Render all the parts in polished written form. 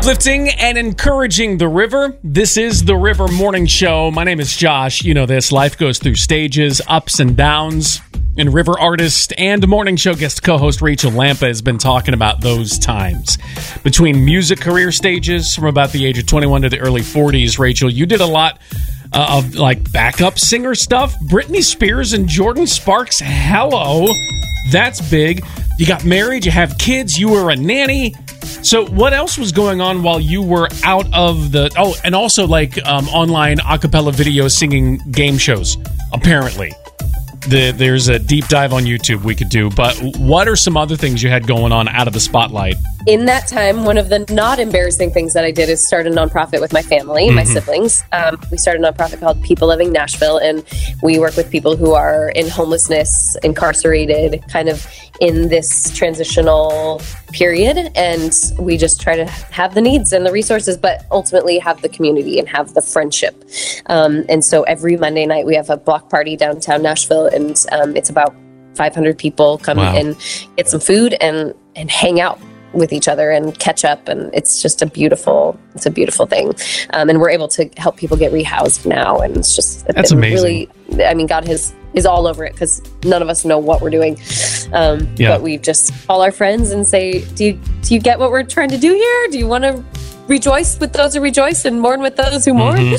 Uplifting and encouraging the river. This is the River Morning Show. My name is Josh. You know this. Life goes through stages, ups and downs. And river artist and morning show guest co-host Rachel Lampa has been talking about those times. Between music career stages from about the age of 21 to the early 40s, Rachel, you did a lot of like backup singer stuff. Britney Spears and Jordan Sparks, hello. That's big. You got married, you have kids, you were a nanny. So what else was going on while you were out of the... Oh, and also like online a cappella video singing game shows, apparently. There's a deep dive on YouTube we could do, but what are some other things you had going on out of the spotlight? In that time, one of the not embarrassing things that I did is start a nonprofit with my family, my siblings. We started a nonprofit called People Living Nashville, and we work with people who are in homelessness, incarcerated, kind of in this transitional period. And we just try to have the needs and the resources, but ultimately have the community and have the friendship. And so every Monday night, we have a block party downtown Nashville, and it's about 500 people come and get some food and hang out with each other and catch up, and it's just a beautiful thing. And we're able to help people get rehoused now, and it's just that's amazing. Really, I mean, God is all over it because none of us know what we're doing. But we just call our friends and say, do you get what we're trying to do here? Do you want to rejoice with those who rejoice and mourn with those who mourn?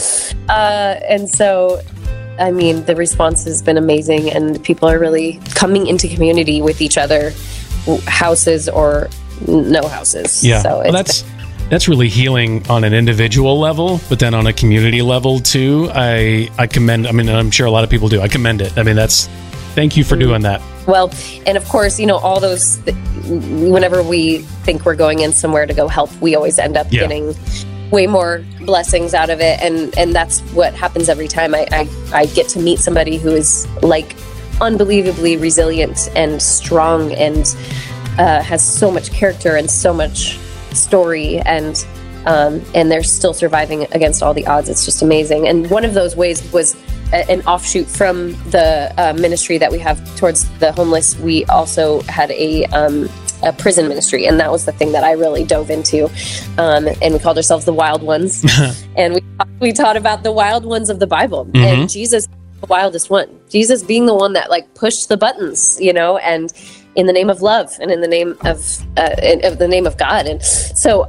And so, I mean, the response has been amazing, and people are really coming into community with each other, houses or no houses. Yeah, so well, that's really healing on an individual level, but then on a community level too. I commend. I mean, I'm sure a lot of people do. I commend it. I mean, thank you for doing that. Well, and of course, you know, all those. Whenever we think we're going in somewhere to go help, we always end up getting way more blessings out of it, and that's what happens every time I get to meet somebody who is like unbelievably resilient and strong and has so much character and so much story, and they're still surviving against all the odds. It's just amazing. And one of those ways was an offshoot from the ministry that we have towards the homeless. We also had a prison ministry, and that was the thing that I really dove into. And we called ourselves the Wild Ones, and we taught about the wild ones of the Bible, and Jesus, the wildest one. Jesus being the one that like pushed the buttons, you know, and in the name of love and in the name of the name of God. And so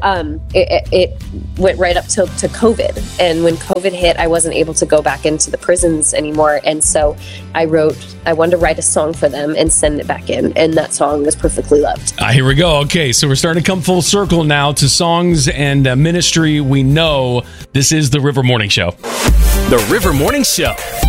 it went right up to COVID. And when COVID hit, I wasn't able to go back into the prisons anymore. And so I wanted to write a song for them and send it back in. And that song was Perfectly Loved. Here we go. Okay, so we're starting to come full circle now to songs and ministry we know. This is the River Morning Show. The River Morning Show.